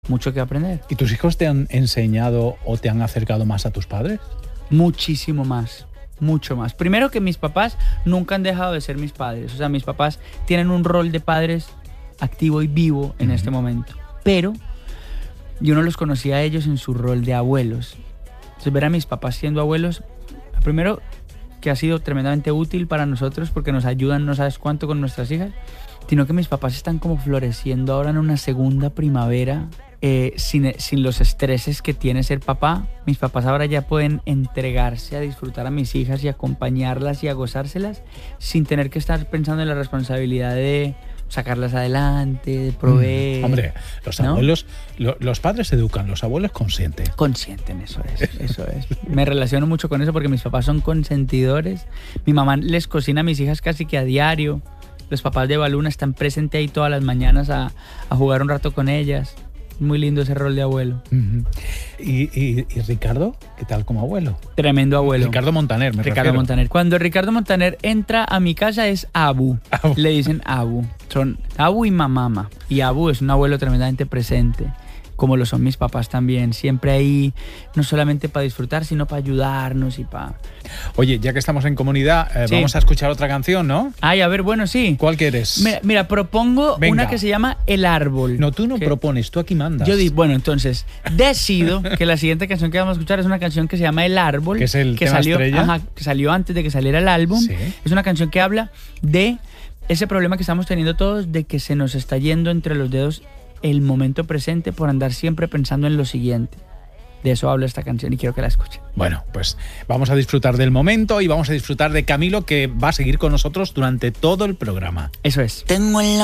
mucho que aprender. ¿Y tus hijos te han enseñado o te han acercado más a tus padres? Muchísimo más, mucho más. Primero que mis papás nunca han dejado de ser mis padres. O sea, mis papás tienen un rol de padres activo y vivo en este momento. Pero yo no los conocía a ellos en su rol de abuelos. Entonces ver a mis papás siendo abuelos, primero que ha sido tremendamente útil para nosotros porque nos ayudan no sabes cuánto con nuestras hijas, sino que mis papás están como floreciendo ahora en una segunda primavera. Sin los estreses que tiene ser papá, mis papás ahora ya pueden entregarse a disfrutar a mis hijas y acompañarlas y a gozárselas sin tener que estar pensando en la responsabilidad de sacarlas adelante, de proveer. Hombre, los abuelos, los padres educan, los abuelos consienten. Consienten, eso es. Me relaciono mucho con eso porque mis papás son consentidores. Mi mamá les cocina a mis hijas casi que a diario. Los papás de Baluna están presentes ahí todas las mañanas a jugar un rato con ellas. Muy lindo ese rol de abuelo. ¿Y Ricardo? ¿Qué tal como abuelo? Tremendo abuelo. Ricardo Montaner, me refiero. Montaner. Cuando Ricardo Montaner entra a mi casa es Abu. Le dicen Abu. Son Abu y Mamama. Y Abu es un abuelo tremendamente presente, como lo son mis papás también. Siempre ahí, no solamente para disfrutar, sino para ayudarnos y para... Oye, ya que estamos en comunidad, Sí. vamos a escuchar otra canción, ¿no? Ay, a ver, bueno, sí. ¿Cuál quieres? Mira, propongo Venga. una que se llama El Árbol. No, tú no ¿Qué? propones, tú aquí mandas. Yo digo, bueno, entonces, decido que la siguiente canción que vamos a escuchar es una canción que se llama El Árbol. Que es el tema salió, estrella. que salió antes de que saliera el álbum. Sí. Es una canción que habla de ese problema que estamos teniendo todos, de que se nos está yendo entre los dedos el momento presente por andar siempre pensando en lo siguiente. De eso habla esta canción y quiero que la escuchen. Bueno, pues vamos a disfrutar del momento y vamos a disfrutar de Camilo, que va a seguir con nosotros durante todo el programa. Eso es. Tengo en la